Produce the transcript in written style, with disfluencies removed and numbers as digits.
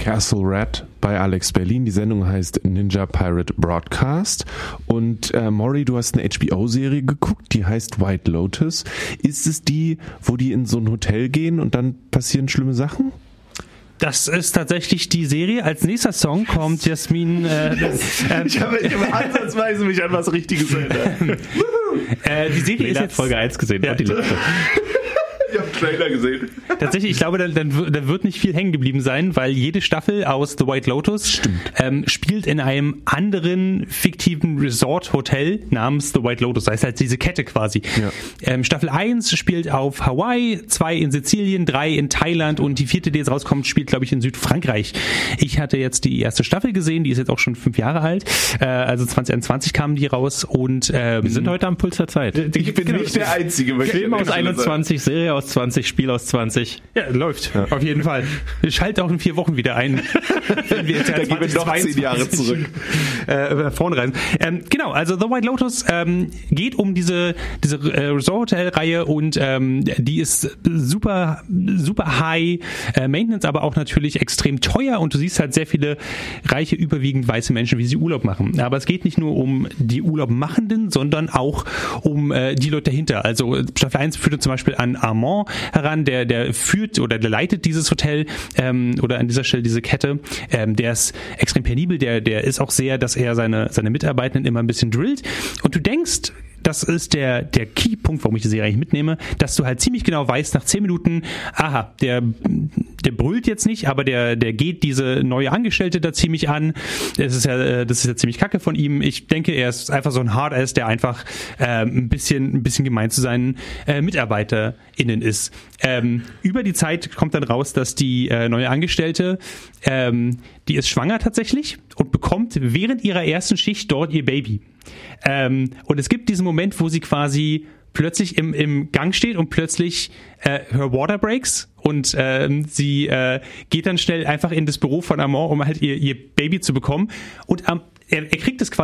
Castle Rat bei Alex Berlin. Die Sendung heißt Ninja Pirate Broadcast. Und Maury, du hast eine HBO-Serie geguckt, die heißt White Lotus. Ist es die, wo die in so ein Hotel gehen und dann passieren schlimme Sachen? Das ist tatsächlich die Serie. Als nächster Song kommt Jasmin. Ich habe ansatzweise mich an was Richtiges erinnert. Die Serie ist jetzt Folge 1 gesehen. Ja. Die letzte. Ich habe einen Trailer gesehen. Tatsächlich, ich glaube, dann wird nicht viel hängen geblieben sein, weil jede Staffel aus The White Lotus spielt in einem anderen fiktiven Resort-Hotel namens The White Lotus. Das heißt halt diese Kette quasi. Ja. Staffel 1 spielt auf Hawaii, 2 in Sizilien, 3 in Thailand und die 4., die jetzt rauskommt, spielt, glaube ich, in Südfrankreich. Ich hatte jetzt die erste Staffel gesehen, die ist jetzt auch schon 5 Jahre alt. Also 2021 kamen die raus und wir sind heute am Puls der Zeit. Ich bin nicht der Einzige. Film aus 21, Serie aus 20, Spiel aus 20. Ja, läuft. Ja. Auf jeden Fall. Schalt auch in 4 Wochen wieder ein. Wenn wir jetzt da gehen wir noch 10 Jahre zurück. Vorne rein. Genau, also The White Lotus geht um diese Resort-Hotel-Reihe und die ist super, super high Maintenance, aber auch natürlich extrem teuer und du siehst halt sehr viele reiche, überwiegend weiße Menschen, wie sie Urlaub machen. Aber es geht nicht nur um die Urlaubmachenden, sondern auch um die Leute dahinter. Also Staffel 1 führte zum Beispiel an Armand heran, der führt oder der leitet dieses Hotel oder an dieser Stelle diese Kette. Der ist extrem penibel, der ist auch sehr, dass er seine Mitarbeitenden immer ein bisschen drillt. Und du denkst, das ist der Keypunkt, warum ich die Serie eigentlich mitnehme, dass du halt ziemlich genau weißt, nach 10 Minuten, aha, der brüllt jetzt nicht, aber der geht diese neue Angestellte da ziemlich an. Das ist ja ziemlich kacke von ihm. Ich denke, er ist einfach so ein Hard-Ass, der einfach ein bisschen gemein zu seinen MitarbeiterInnen ist. Über die Zeit kommt dann raus, dass die neue Angestellte, die ist schwanger tatsächlich und bekommt während ihrer ersten Schicht dort ihr Baby. Und es gibt diesen Moment, wo sie quasi plötzlich im Gang steht und plötzlich her Water breaks und sie geht dann schnell einfach in das Büro von Armand, um halt ihr Baby zu bekommen und er kriegt es quasi